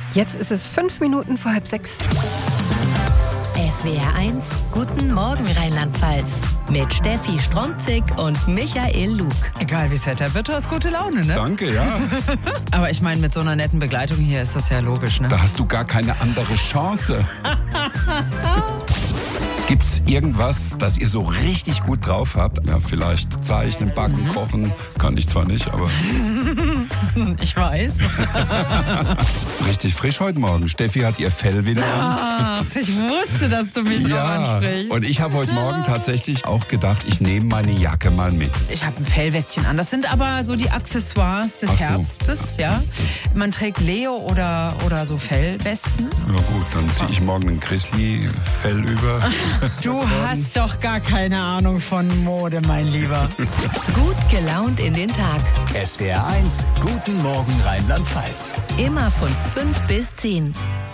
Jetzt ist es 5 Minuten vor 5:30. SWR 1, guten Morgen Rheinland-Pfalz. Mit Steffi Stromzig und Michael Lug. Egal wie das Wetter wird, du hast gute Laune, ne? Danke, ja. Aber ich meine, mit so einer netten Begleitung hier ist das ja logisch, ne? Da hast du gar keine andere Chance. Gibt's irgendwas, das ihr so richtig gut drauf habt? Ja, vielleicht zeichnen, backen, kochen. Kann ich zwar nicht, aber Ich weiß. richtig frisch heute Morgen. Steffi hat ihr Fell wieder an. Ach, ich wusste, dass du mich drauf ansprichst. Und ich habe heute Morgen tatsächlich auch gedacht, ich nehme meine Jacke mal mit. Ich habe ein Fellwestchen an. Das sind aber so die Accessoires des Ach so. Herbstes, ja. Man trägt Leo oder so Fellwesten. Ja gut, dann ziehe ich morgen ein Grizzly-Fell über. Du hast doch gar keine Ahnung von Mode, mein Lieber. Gut gelaunt in den Tag. SWR 1, guten Morgen Rheinland-Pfalz. Immer von 5 bis 10.